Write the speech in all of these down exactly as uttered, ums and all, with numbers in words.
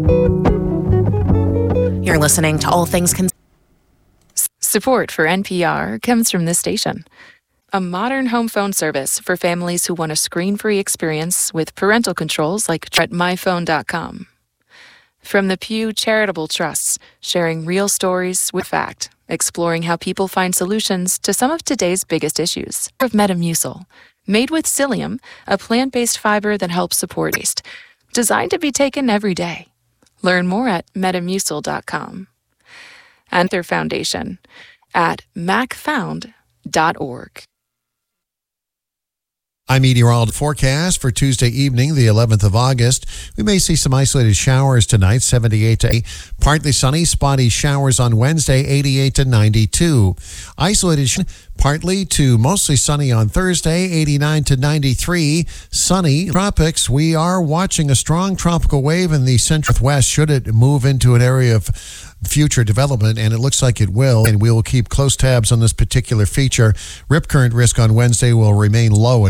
You're listening to All Things Considered. Support for N P R comes from this station. A modern home phone service for families who want a screen-free experience with parental controls like at my phone dot com. From the Pew Charitable Trusts, sharing real stories with fact, exploring how people find solutions to some of today's biggest issues. Of Metamucil, made with psyllium, a plant-based fiber that helps support waste, designed to be taken every day. Learn more at metamucil dot com. And their foundation at mac found dot org. I'm meteorologist forecast for Tuesday evening, the eleventh of August. We may see some isolated showers tonight, seventy-eight to eighty. Partly sunny, spotty showers on Wednesday, eighty-eight to ninety-two. Isolated sh- partly to mostly sunny on Thursday, eighty-nine to ninety-three. Sunny. Tropics, we are watching a strong tropical wave in the central west. Should it move into an area of future development, and it looks like it will, and we will keep close tabs on this particular feature. Rip current risk on Wednesday will remain low.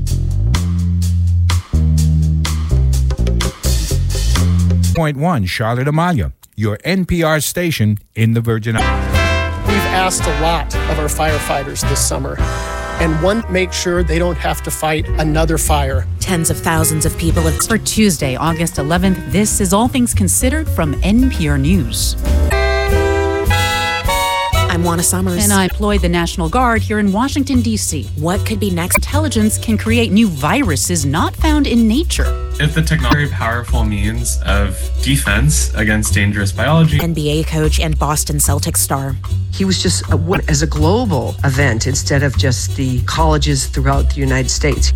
Point one, Charlotte Amalia, your N P R station in the Virgin Islands. We've asked a lot of our firefighters this summer, and one, make sure they don't have to fight another fire. Tens of thousands of people have... For Tuesday, August eleventh, this is All Things Considered from N P R News. I'm Juana Summers. And I employ the National Guard here in Washington, D C What could be next? Intelligence can create new viruses not found in nature. If the technology is a powerful means of defense against dangerous biology. N B A coach and Boston Celtics star. He was just a, as a global event instead of just the colleges throughout the United States.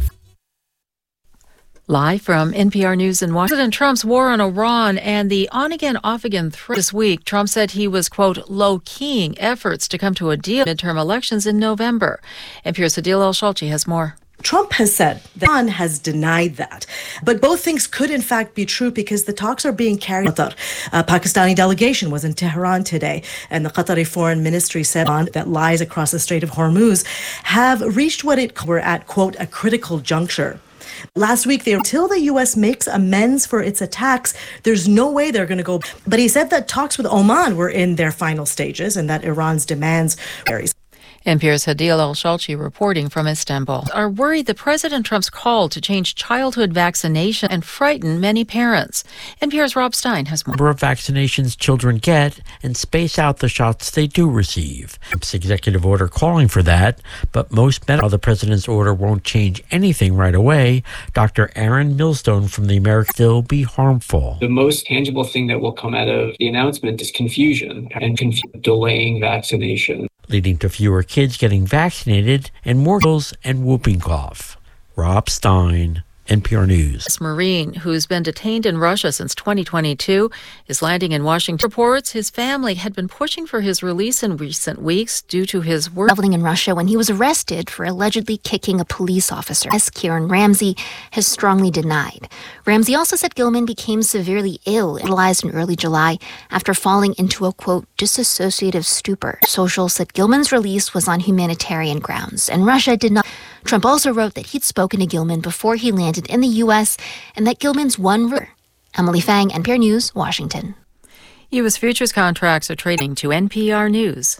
Live from N P R News in Washington, President Trump's war on Iran and the on-again, off-again threat. This week, Trump said he was, quote, low-keying efforts to come to a deal in midterm elections in November. N P R's Adil El-Shalchi has more. Trump has said that Iran has denied that. But both things could, in fact, be true because the talks are being carried out. A Pakistani delegation was in Tehran today, and the Qatari Foreign Ministry said that lies across the Strait of Hormuz have reached what it were at, quote, a critical juncture. Last week, they until the U S makes amends for its attacks, there's no way they're going to go. But he said that talks with Oman were in their final stages and that Iran's demands varies. N P R's Adil El-Shalchi reporting from Istanbul. Are worried that President Trump's call to change childhood vaccination and frighten many parents. N P R's Rob Stein has more. Number of vaccinations children get and space out the shots they do receive. Trump's executive order calling for that, but most medical, the president's order won't change anything right away. Doctor Aaron Millstone from the American still be harmful. The most tangible thing that will come out of the announcement is confusion and conf- delaying vaccination, leading to fewer kids getting vaccinated and more measles and whooping cough. Rob Stein, N P R News. This Marine, who's been detained in Russia since twenty twenty-two, is landing in Washington. Reports his family had been pushing for his release in recent weeks due to his work. Traveling in Russia when he was arrested for allegedly kicking a police officer. As Kieran Ramsey has strongly denied. Ramsey also said Gilman became severely ill, hospitalized in early July after falling into a, quote, disassociative stupor. Social said Gilman's release was on humanitarian grounds, and Russia did not. Trump also wrote that he'd spoken to Gilman before he landed in the U S and that Gilman's one. Emily Fang, N P R News, Washington. U S futures contracts are trading to N P R News.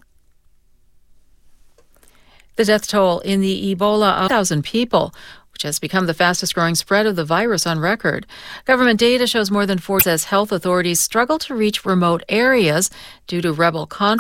The death toll in the Ebola of one thousand people, which has become the fastest growing spread of the virus on record. Government data shows more than four says health authorities struggle to reach remote areas due to rebel conflict.